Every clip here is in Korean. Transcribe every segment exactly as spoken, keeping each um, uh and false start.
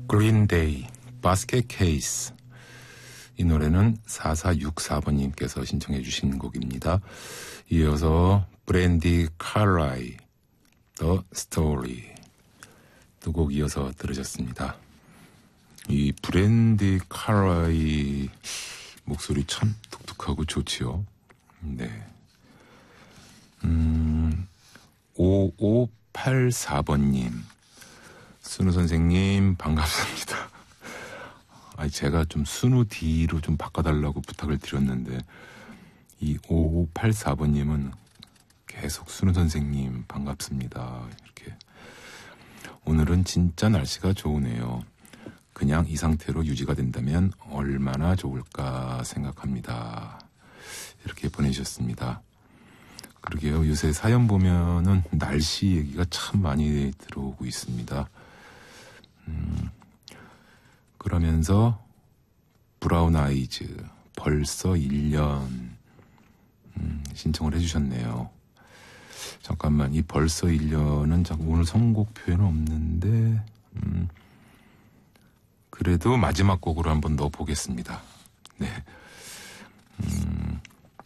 그린데이, 바스켓 케이스. 이 노래는 사사육사 번님께서 신청해 주신 곡입니다. 이어서 브랜디 칼라이, The Story 두 곡 이어서 들으셨습니다. 이 브랜디 칼라이 목소리 참 독특하고 좋지요. 네. 음, 오오팔사 번님. 순우 선생님, 반갑습니다. 아니, 제가 좀 순우 D로 좀 바꿔달라고 부탁을 드렸는데, 이 오오팔사 번님은 계속 순우 선생님, 반갑습니다. 이렇게. 오늘은 진짜 날씨가 좋으네요. 그냥 이 상태로 유지가 된다면 얼마나 좋을까 생각합니다. 이렇게 보내주셨습니다. 그러게요. 요새 사연 보면은 날씨 얘기가 참 많이 들어오고 있습니다. 음, 그러면서 브라운 아이즈 벌써 일 년 음, 신청을 해주셨네요. 잠깐만, 이 벌써 일 년은 오늘 선곡 표현은 없는데 음, 그래도 마지막 곡으로 한번 넣어보겠습니다. 네. 음,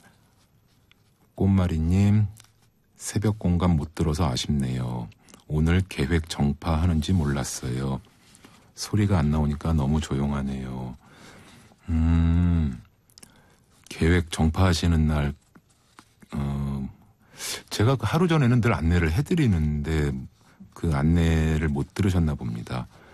꽃마리님, 새벽 공감 못 들어서 아쉽네요. 오늘 계획 정파하는지 몰랐어요. 소리가 안 나오니까 너무 조용하네요. 음, 계획 정파하시는 날, 어, 제가 그 하루 전에는 늘 안내를 해드리는데 그 안내를 못 들으셨나 봅니다.